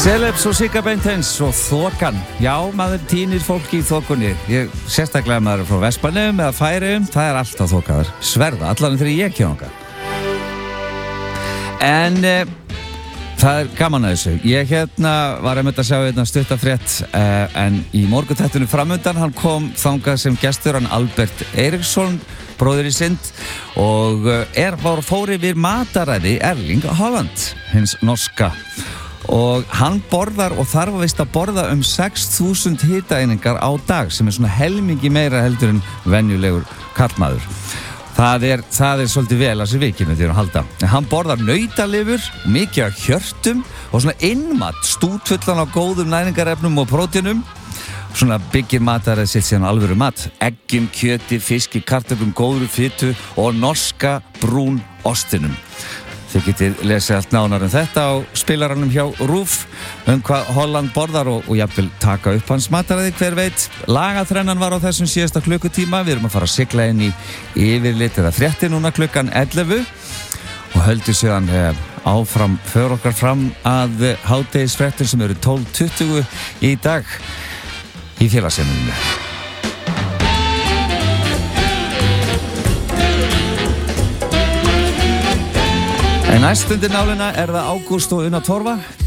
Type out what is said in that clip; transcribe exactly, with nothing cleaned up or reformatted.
Celebs og Sigga Beinteins og þokan. Já, maður tínir fólki í þokunni. Ég, sérstaklega maður er frá Vestmannaeyjum eða Færeyjum, það er alltaf þokaður. Sverða, allan þegar ég kem þangað. En e, það er gaman að þessu. Ég hérna var einmitt að sjá hérna stuttafrétt e, en í morgunþættinu framundan hann kom þangað sem gestur hann Albert Eiríksson, bróðir í synd og er var fór yfir mataræði Erling Haaland, hins norska. Og hann borðar og þarf að veist að borða um sex þúsund hitaeiningar á dag sem er svona helmingi meira heldur en venjulegur karlmaður. Það er, það er svolítið vel að sér vikinu til að halda. En hann borðar nautalifur, mikið af hjörtum og svona innmat, stútfullan á góðum næringarefnum og prótínum. Svona byggir mataræði sitt síðan alvöru mat. Eggjum, kjöti, fiski, kartöflum, góðri fitu og norska brún ostinum. Þið getið lesið allt nánar um þetta á spilaranum hjá RÚV um hvað Holland borðar og, og jafnvel taka upp hans mataræði, hver veit. Lagaþrennan var á þessum síðasta klukkutíma. Við erum að fara að sigla inn í yfirlit eða frétti núna klukkan ellefu og höldum síðan eh, áfram, för okkar fram að eh, hádegisfréttum sem eru tólf tuttugu í dag í félagsheimilinu. En næst undir nálina er það Ágúst og Una Torfa.